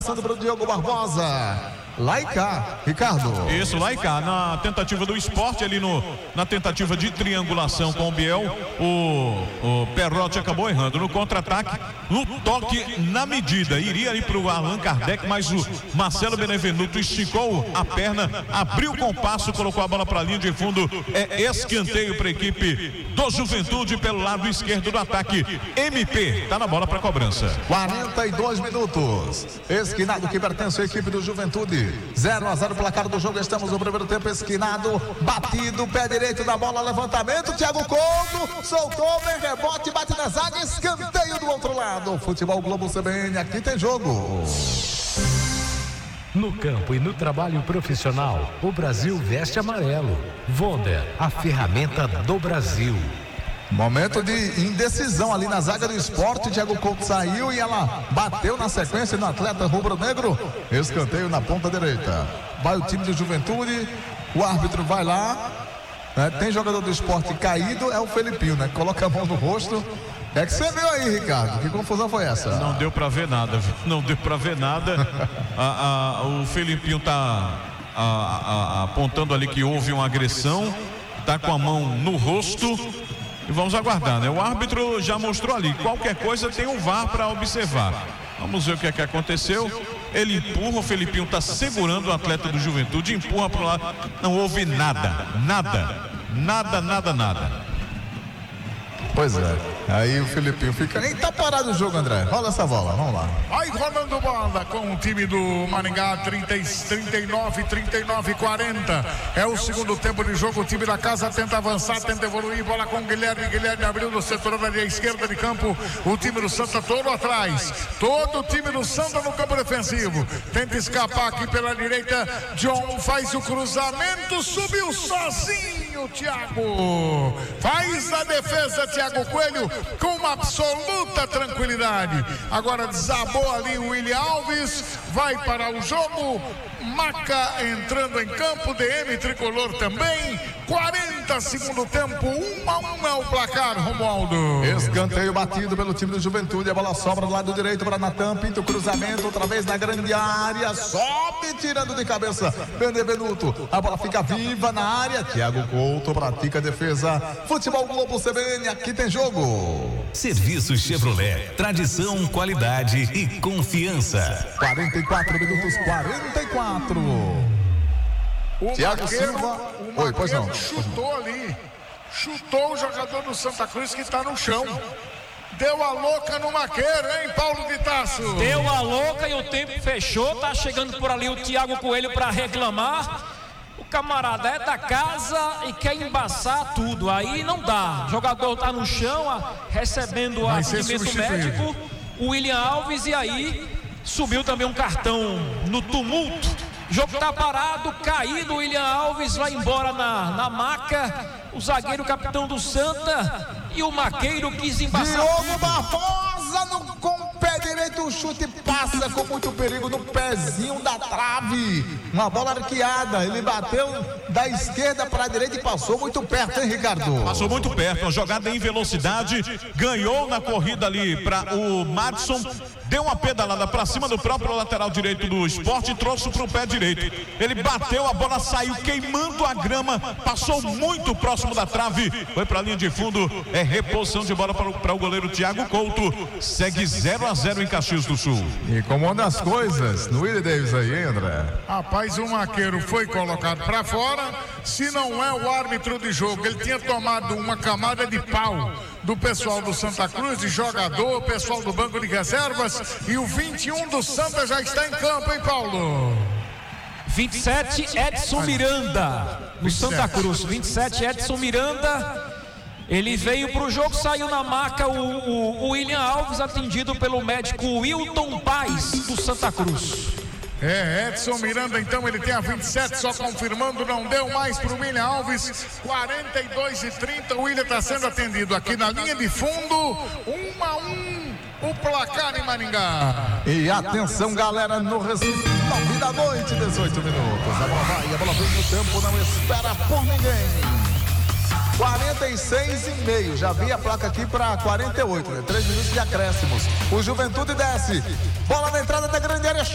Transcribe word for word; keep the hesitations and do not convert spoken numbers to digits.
Passando para o Diogo Barbosa. Lá e cá, Ricardo. Isso, lá e cá, na tentativa do Sport, ali no, na tentativa de triangulação com o Biel, o, o Perrotti acabou errando no contra-ataque, no toque na medida, iria ali para o Allan Kardec, mas o Marcelo Benevenuto esticou a perna, abriu o compasso, colocou a bola para a linha de fundo. É escanteio para a equipe do Juventude pelo lado esquerdo do ataque. M P tá na bola para cobrança. quarenta e dois minutos. Esquinado que pertence à equipe do Juventude. zero a zero placar do jogo. Estamos no primeiro tempo. Esquinado, batido, pé direito da bola, levantamento. Thiago Couto soltou, vem rebote, bate na zaga, escanteio do outro lado. Futebol Globo C B N, aqui tem jogo. No campo e no trabalho profissional, o Brasil veste amarelo. Wonder, a ferramenta do Brasil. Momento de indecisão ali na zaga do Sport. Thiago Couto saiu e ela bateu na sequência no atleta rubro-negro. Escanteio na ponta direita. Vai o time do Juventude. O árbitro vai lá. É, tem jogador do Sport caído. É o Felipinho, né? Coloca a mão no rosto. É que você viu aí, Ricardo? Que confusão foi essa? Não deu pra ver nada. Não deu pra ver nada. a, a, o Felipinho tá a, a, apontando ali que houve uma agressão. Tá com a mão no rosto. E vamos aguardar, né? O árbitro já mostrou ali. Qualquer coisa tem um V A R para observar. Vamos ver o que é que aconteceu. Ele empurra, o Felipinho está segurando o atleta do Juventude, empurra para lá. Não houve nada, nada, nada, nada, nada. Pois é. Aí o Felipinho fica. Nem tá parado o jogo, André. Rola essa bola, vamos lá. Vai rolando bola com o time do Maringá. trinta, trinta e nove, trinta e nove, quarenta. É o segundo tempo de jogo. O time da casa tenta avançar, tenta evoluir. Bola com o Guilherme. Guilherme abriu no setor da esquerda de campo. O time do Santa todo atrás. Todo o time do Santa no campo defensivo. Tenta escapar aqui pela direita. John faz o cruzamento. Subiu sozinho, Thiago. Faz a defesa, Thiago Coelho, com uma absoluta tranquilidade. Agora desabou ali o William Alves. Vai para o jogo. Maca entrando em campo. D M tricolor também. quarenta segundo tempo. um a um é o placar, Romualdo. Escanteio batido pelo time do Juventude. A bola sobra do lado direito para Natan. Pinta o cruzamento outra vez na grande área. Sobe tirando de cabeça Benevenuto. A bola fica viva na área. Thiago Couto pratica a defesa. Futebol Globo C B N, aqui tem jogo. Serviço Chevrolet, tradição, qualidade e confiança. quarenta e quatro minutos, quarenta e quatro. O Thiago Maqueiro, Silva. o Oi, pois não. chutou ali. Chutou o jogador do Santa Cruz que está no chão. Deu a louca no Maqueiro, hein, Paulo de Tasso? Deu a louca e o tempo fechou. Tá chegando por ali o Thiago Coelho para reclamar. O camarada é da casa e quer embaçar tudo. Aí não dá. O jogador tá no chão, a, recebendo o atendimento médico. O William Alves, e aí subiu também um cartão no tumulto. O jogo tá parado, caído. O William Alves vai embora na, na maca. O zagueiro capitão do Santa e o Maqueiro quis embaçar. Diogo Barbosa no, com o pé direito, o chute passa com muito perigo no pezinho da trave. Uma bola arqueada, ele bateu da esquerda para a direita e passou muito perto, hein, Ricardo? Passou muito perto, uma jogada em velocidade, ganhou na corrida ali para o Madison. Deu uma pedalada para cima do próprio lateral direito do Sport e trouxe para o pé direito. Ele bateu, a bola saiu queimando a grama, passou muito próximo da trave, foi para a linha de fundo. É reposição de bola para o, para o goleiro Thiago Couto. Segue zero a zero em Caxias do Sul. E como anda as coisas no Willie Davis aí, hein, André? Rapaz, o Maqueiro foi colocado para fora. Se não é o árbitro de jogo, ele tinha tomado uma camada de pau do pessoal do Santa Cruz, de jogador, pessoal do banco de reservas, e o vinte e um do Santa já está em campo, hein, Paulo? vinte e sete, Edson Miranda, no Santa Cruz. vinte e sete, Edson Miranda. Ele veio para o jogo, saiu na maca o, o, o William Alves, atendido pelo médico Wilton Paz, do Santa Cruz. É, Edson Miranda, então ele tem a vinte e sete, só confirmando, não deu mais para o William Alves. Quarenta e dois e trinta, o William está sendo atendido aqui na linha de fundo. Um a um, o placar em Maringá. E atenção, galera, no Recife, nove da noite, dezoito minutos. A bola vai, a bola vem no tempo, não espera por ninguém. quarenta e seis e meio, já vi a placa aqui para quarenta e oito, né? três minutos de acréscimos. O Juventude desce, bola na entrada da grande área.